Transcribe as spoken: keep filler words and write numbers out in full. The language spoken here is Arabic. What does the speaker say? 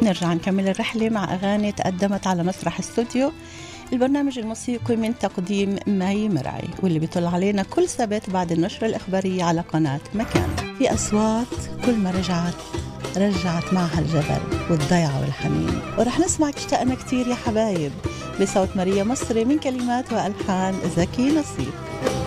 نرجع نكمل الرحلة مع أغاني تقدمت على مسرح استوديو، البرنامج الموسيقي من تقديم مي مرعي، واللي بيطل علينا كل سبت بعد النشرة الإخبارية على قناة مكان. في أصوات كل ما رجعت رجعت معها الجبل والضيعة والحنين، ورح نسمع اشتقنا كتير يا حبايب بصوت ماريا مصري من كلمات وألحان زكي نصيب.